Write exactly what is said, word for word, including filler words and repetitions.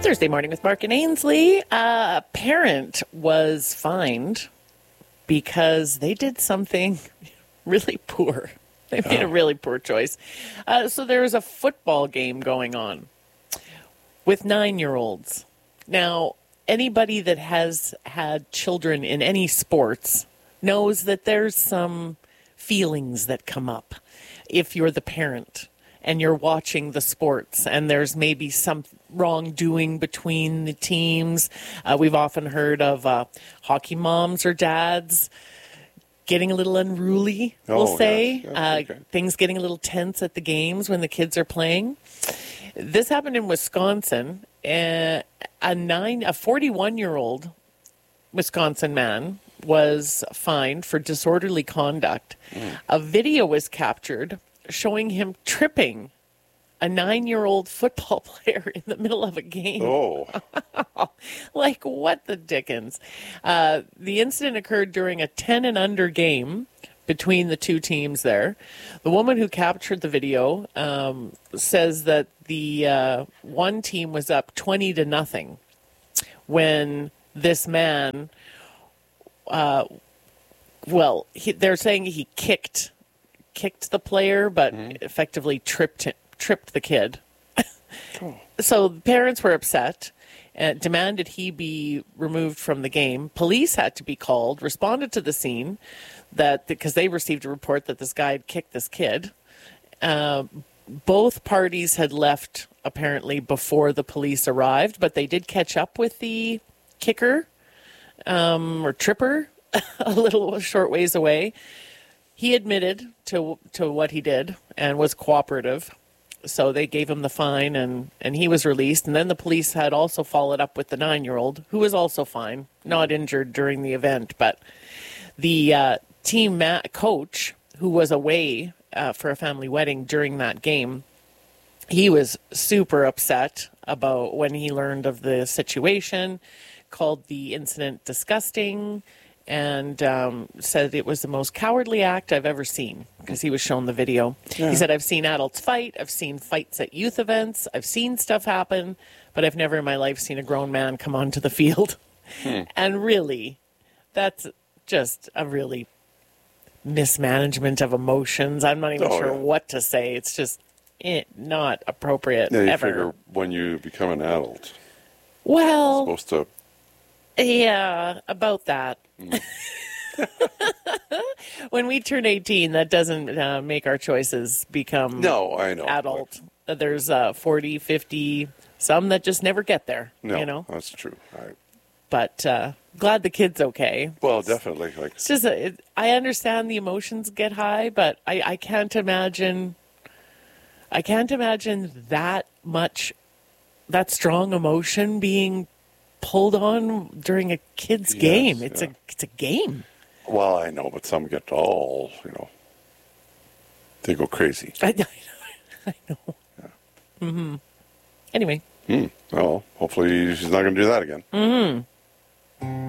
Thursday morning with Mark and Ainsley. Uh, a parent was fined because they did something really poor. They made oh. a really poor choice. Uh, so there was a football game going on with nine-year-olds. Now, anybody that has had children in any sports knows that there's some feelings that come up if you're the parent and you're watching the sports and there's maybe some wrongdoing between the teams. Uh, we've often heard of uh, hockey moms or dads getting a little unruly, we'll oh, say. Yes, yes, uh, okay. Things getting a little tense at the games when the kids are playing. This happened in Wisconsin. Uh, a nine, a forty-one-year-old Wisconsin man was fined for disorderly conduct. Mm. A video was captured showing him tripping a nine-year-old football player in the middle of a game. Oh. Like, what the dickens? Uh, the incident occurred during a ten and under game between the two teams there. The woman who captured the video um, says that the uh, one team was up twenty to nothing when this man, uh, well, he, they're saying he kicked kicked the player, but mm-hmm. effectively tripped him. tripped the kid. oh. So the parents were upset and demanded he be removed from the game. Police had to be called, responded to the scene that because they received a report that this guy had kicked this kid. Uh, both parties had left apparently before the police arrived, but they did catch up with the kicker um, or tripper a little short ways away. He admitted to to what he did and was cooperative. So they gave him the fine, and, and he was released. And then the police had also followed up with the nine-year-old, who was also fine, not injured during the event. But the uh, team ma- coach, who was away uh, for a family wedding during that game, he was super upset about when he learned of the situation, called the incident disgusting, and um, said it was the most cowardly act I've ever seen because he was shown the video. Yeah. He said, I've seen adults fight. I've seen fights at youth events. I've seen stuff happen, but I've never in my life seen a grown man come onto the field. Hmm. And really, that's just a really mismanagement of emotions. I'm not even oh, sure yeah. what to say. It's just eh, not appropriate yeah, you ever. Figure when you become an adult, well, you're supposed to... Yeah, about that. Mm. When we turn eighteen, that doesn't uh, make our choices become no, I know. adult. But... There's uh, forty, fifty, some that just never get there. No, you know? That's true. I... But uh, glad the kid's okay. Well, definitely. Like It's just, a, it, I understand the emotions get high, but I, I can't imagine, I can't imagine that much, that strong emotion being pulled on during a kid's yes, game. It's yeah. a it's a game. Well, I know, but some get all, you know, they go crazy. I, I know. I know. Yeah. Mm-hmm. Anyway. Hmm. Well, hopefully she's not going to do that again. Mm-hmm.